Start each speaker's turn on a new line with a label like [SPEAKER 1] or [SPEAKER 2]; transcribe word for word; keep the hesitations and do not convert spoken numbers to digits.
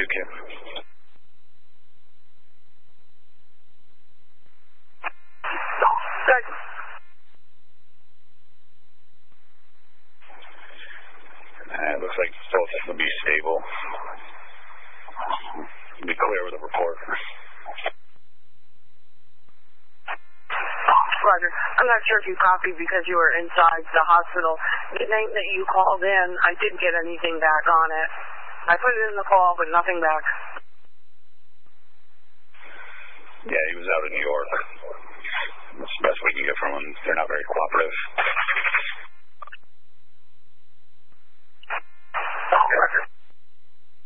[SPEAKER 1] Kim.
[SPEAKER 2] Good.
[SPEAKER 1] Uh, it looks like both of them will be stable. Be clear with the report.
[SPEAKER 2] Roger. I'm not sure if you copied because you were inside the hospital. The name that you called in, I didn't get anything back on it. I put it in the call, but nothing back.
[SPEAKER 1] Yeah, he was out in New York. That's the best we can get from him. They're not very cooperative.